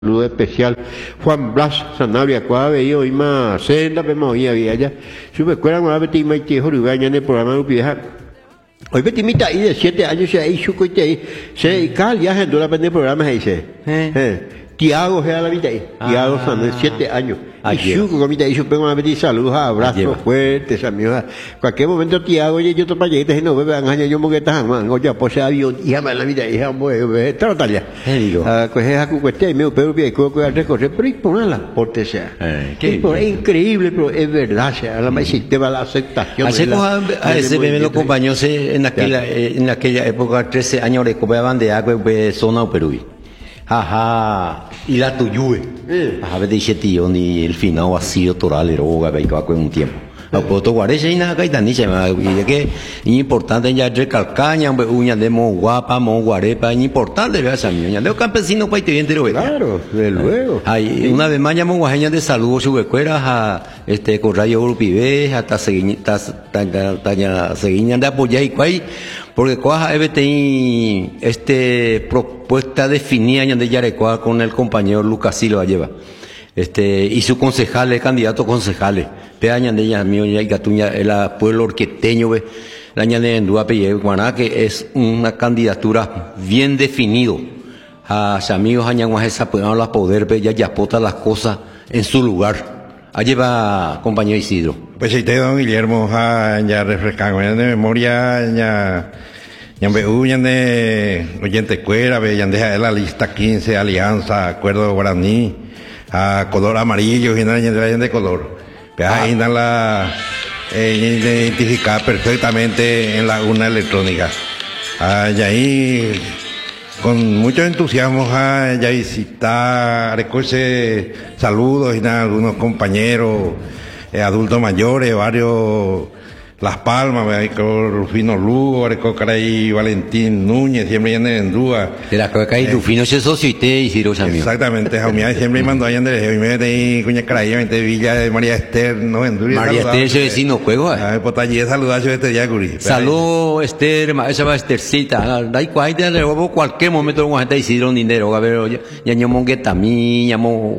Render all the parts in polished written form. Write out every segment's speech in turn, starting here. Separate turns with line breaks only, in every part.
saludo especial Juan Blas Sanabria Cuave y hoy más senda pema hoy había ya sube cuera más beti mai te jorugaña en el programa de vieja hoy beti mita ahí de 7 años se ahí su coite ahí se cal ya gente la pende programa ahí se Tiago era la mitad ahí Tiago son 7 años y su comita ahí su pego más beti saludos abrazos fuertes amigos cualquier momento Tiago yo to payete no bebe angaña yo moguetas man ya pose avión y ama la mitad hija mueve tratalia pues es algo cueste me pero bien co recorrer pero y poner las portes sea es increíble pero es verdad sea la más sistema la aceptación
a ese me lo acompañó en aquella época 13 años de copa de agua de zona Perú ajá y la tuyue a ver dice tío ni el final ha sido toral eroga va con un tiempo a poto guarese y nada caita ni se me que importante ya recalcar ya uña de mo guapa mo guarepa importante vea esa niña de campesino país te entero
claro de luego
hay una vez más llamó guajeña de saludos su escuela a corrayo grupive hasta seguiña de apoyar y cuál porque coja propuesta definida de Yarecoa con el compañero Lucas Silva lleva y su concejales candidatos concejales peaña de ella mío y Gatuña el pueblo orqueteño ve la ña de Enduape y Guaná que es una candidatura bien definido a amigos añanguas esa puedan las poder ver ya pota las cosas en su lugar. Allí va compañero Isidro.
Pues si te don Guillermo ya refrescando de memoria ya de oyente cuera ya deja la lista 15 alianza acuerdo guaraní a color amarillo y nada de color. Ahí la identificar perfectamente en la urna electrónica. Y ahí con mucho entusiasmo ya visitar, recoge saludos y nada, algunos compañeros adultos mayores, varios Las Palmas, Rufino Lugo, Caray Valentín Núñez, siempre en Endúa.
De la Caray Rufino se socio y te hicieron amigos.
Exactamente, Jaumía siempre mandó allá de me Cuña Caray, Villa de María Esther, no Endúa.
María Esther se vecino juego.
Pues allí saludar este día, Guri.
Salud Esther, esa va Esthercita. Da igual de nuevo cualquier momento con gente hicieron dinero, a ver, ya ñamo que también ñamo.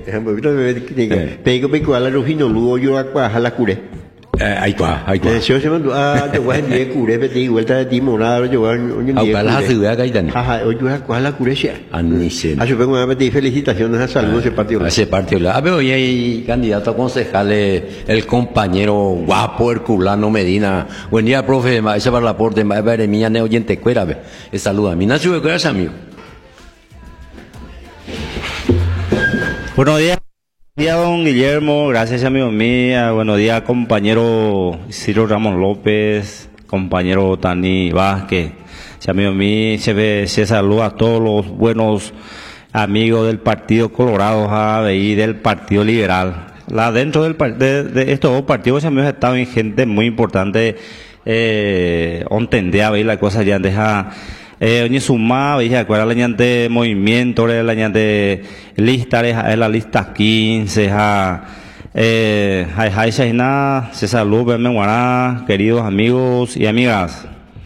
Pego a la Rufino Lugo yo a la curé.
Ahí está.
Yo se mandó yo voy a enviar curé, vete vuelta de ti morado, yo voy a
enviar la ciudad que hay también.
Ajá, hoy yo voy a coger la curecia.
Anísel.
Yo vengo a pedir felicitaciones a saludos ese partido.
Ese partido. A ver, hoy hay candidato a concejal, el compañero guapo Herculano Medina. Buen día, profe, ese para la porte, va a ver, mi ane oyente cuera, ve. Saluda. Mi nacio de cuera, amigo.
Buenos días. Buenos días, don Guillermo, gracias amigo mío, buenos días compañero Ciro Ramón López, compañero Tani Vázquez, amigo mío, se saluda a todos los buenos amigos del Partido Colorado y del Partido Liberal. Dentro de estos dos partidos amigos estaban gente muy importante, entender a ver la cosa ya deja ni sumaba y acuerda la de movimiento la de lista la lista 15 se saluda queridos amigos y amigas.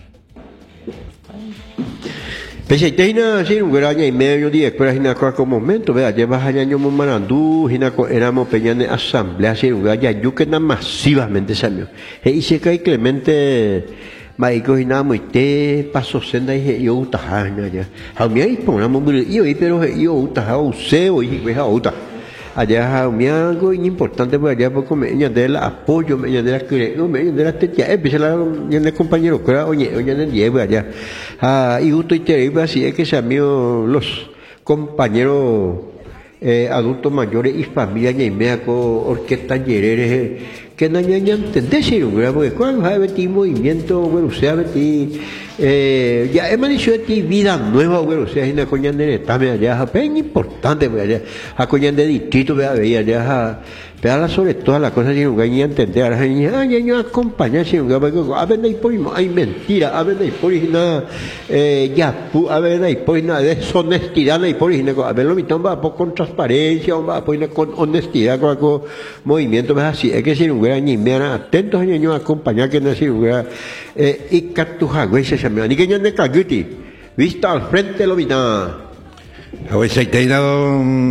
Pese a tener sí un gran y medio día pero hina con momento vea lleva año manandú hina éramos peñane asamblea sí un gran yo que masivamente samio y se cae Clemente Maico y nada muy te paso senda y yo utajana ya a mí ahí ponemos yo pero yo utajao useo y veja uta allá a mí algo importante pues allá porque me añade apoyo me añade la que no me añade la techa empieza la de compañero que oye de lleva allá y gusto y te así es que se amigos los compañeros adultos mayores y familia y meaco orquesta talleres que no entendés si un grabo de cuál va a ver movimiento bueno sea ti ya hemos dicho de ti vida nueva bueno sea en la coñan de etame allá es importante allá a coñan de distrito vea allá pero sobre todas las cosas sin lugar ni entender a la ya yo acompañar sin lugar a ver ahí por hay mentira a ver ahí por nada a ver ahí por nada deshonestidad ahí por a ver lo mismo va con transparencia va con honestidad con algo movimiento así es que sin lugar ni me atentos a niños acompañar que no sin lugar y catuja güey se llama ni que yo de caguti vista al frente lo vina
Hoy se don